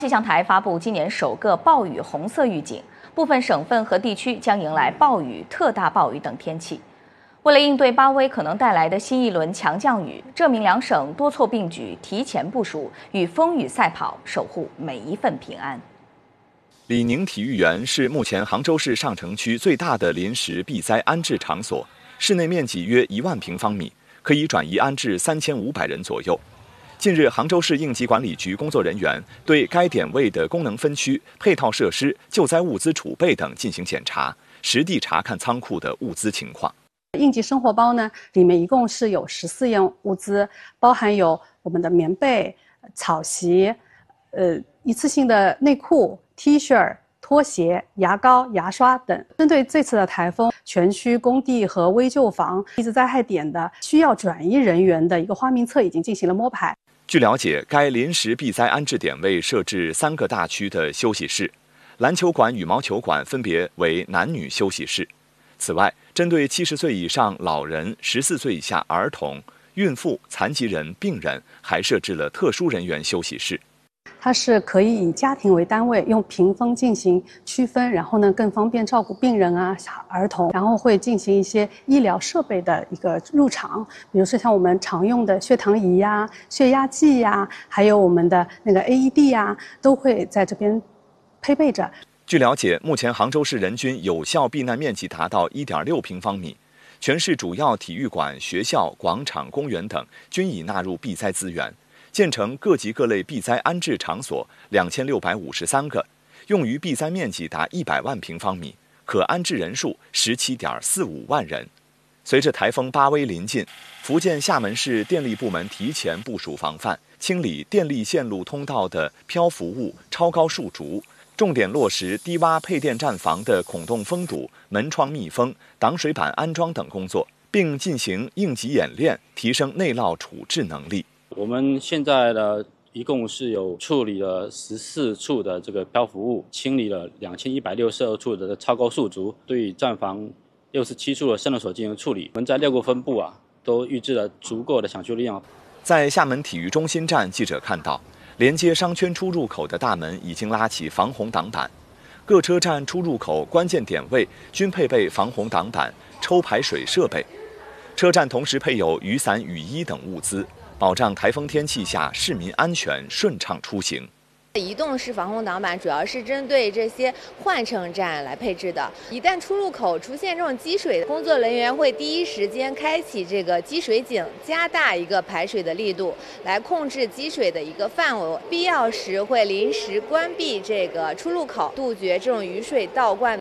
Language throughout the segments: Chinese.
气象台发布今年首个暴雨红色预警，部分省份和地区将迎来暴雨、特大暴雨等天气。为了应对巴威可能带来的新一轮强降雨，浙闽两省多措并举，提前部署，与风雨赛跑，守护每一份平安。 李宁体育园是目前杭州市上城区最大的临时避灾安置场所，室内面积约1万平方米，可以转移安置3500人左右。近日，杭州市应急管理局工作人员对该点位的功能分区、配套设施、救灾物资储备等进行检查，实地查看仓库的物资情况。 应急生活包呢，里面一共是有14样物资，包含有我们的棉被、草席、一次性的内裤、T 恤、拖鞋、牙膏、牙刷等。针对这次的台风，全区工地和危救房、地质灾害点的需要转移人员的一个花名册已经进行了摸排。 据了解，该临时避灾安置点位设置3个大区的休息室，篮球馆、羽毛球馆分别为男女休息室。此外，针对70岁以上老人、14岁以下儿童、孕妇、残疾人、病人，还设置了特殊人员休息室。 它是可以以家庭为单位，用屏风进行区分，然后呢更方便照顾病人啊、儿童，然后会进行一些医疗设备的一个入场，比如说像我们常用的血糖仪呀、血压计呀，还有我们的那个 AED 呀，都会在这边配备着。 据了解，目前杭州市人均有效避难面积达到1.6平方米，全市主要体育馆、学校、广场、公园等均已纳入避灾资源。建成各级各类避灾安置场所2653个，用于避灾面积达100万平方米，可安置人数17.45万人。随着台风巴威临近，福建厦门市电力部门提前部署防范，清理电力线路通道的漂浮物、超高树竹，重点落实低洼配电站房的孔洞封堵、门窗密封、挡水板安装等工作，并进行应急演练，提升内涝处置能力。 我们现在的一共是有处理了14处的这个漂浮物，清理了2162处的超高树竹，对站房67处的渗漏所进行处理。我们在6个分部都预置了足够的抢修力量。 在厦门体育中心站，记者看到，连接商圈出入口的大门已经拉起防洪挡板，各车站出入口关键点位均配备防洪挡板、抽排水设备。车站同时配有雨伞、雨衣等物资，保障台风天气下市民安全顺畅出行。 移动式防洪挡板主要是针对这些换乘站来配置的。一旦出入口出现这种积水，工作人员会第一时间开启这个积水井，加大一个排水的力度，来控制积水的一个范围。必要时会临时关闭这个出入口，杜绝这种雨水倒灌。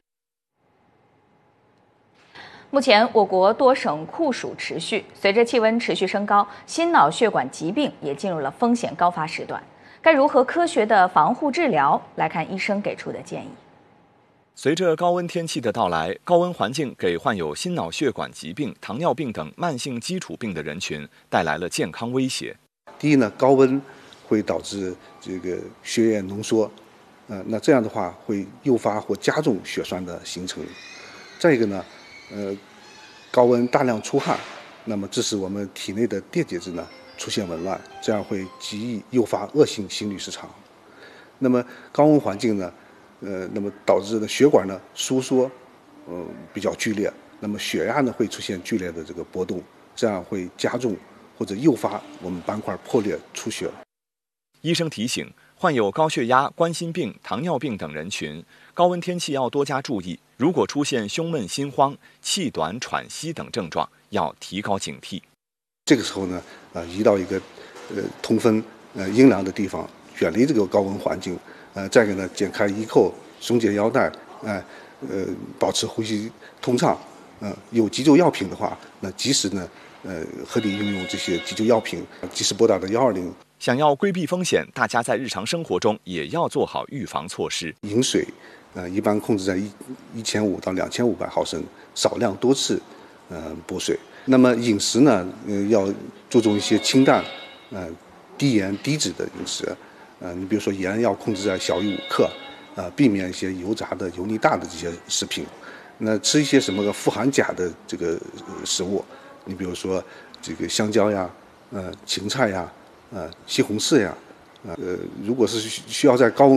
目前，我国多省酷暑持续，随着气温持续升高，心脑血管疾病也进入了风险高发时段。该如何科学的防护治疗？来看医生给出的建议。 随着高温天气的到来，高温环境给患有心脑血管疾病、糖尿病等慢性基础病的人群带来了健康威胁。 第一呢，高温会导致这个血液浓缩，那这样的话会诱发或加重血栓的形成。再一个呢，高温大量出汗，那么致使我们体内的电解质呢出现紊乱，这样会极易诱发恶性心律失常。那么高温环境呢，那么导致的血管呢收缩，比较剧烈，那么血压呢会出现剧烈的这个波动，这样会加重或者诱发我们斑块破裂出血。 医生提醒，患有高血压、冠心病、糖尿病等人群，高温天气要多加注意。如果出现胸闷、心慌、气短、喘息等症状，要提高警惕。 这个时候呢，移到一个通风、阴凉的地方，远离这个高温环境。再一个呢，剪开衣扣，松解腰带，保持呼吸通畅。有急救药品的话，那及时呢，合理运用这些急救药品，及时拨打的120。 想要规避风险，大家在日常生活中也要做好预防措施。 饮水，一般控制在1500到2500毫升，少量多次，补水。那么饮食呢，要注重一些清淡，低盐低脂的饮食。你比如说盐要控制在小于5克，避免一些油炸的、油腻大的这些食品。那吃一些什么富含钾的这个食物，你比如说这个香蕉呀，芹菜呀。西红柿呀，如果是需要在高温